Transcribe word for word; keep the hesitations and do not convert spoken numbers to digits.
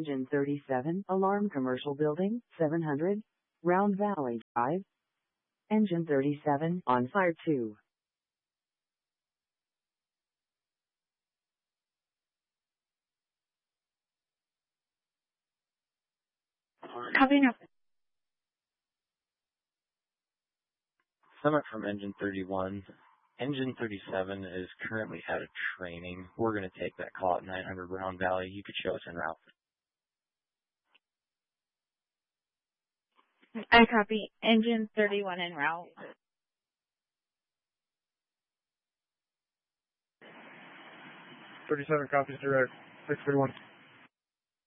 Engine thirty-seven, Alarm Commercial Building, seven hundred, Round Valley Drive. Engine thirty-seven, on fire two. Copy now. Summit from Engine thirty-one. Engine thirty-seven is currently out of training. We're going to take that call at nine hundred Round Valley. You could show us en route. I copy. Engine thirty-one en route. thirty-seven copies direct. six thirty-one.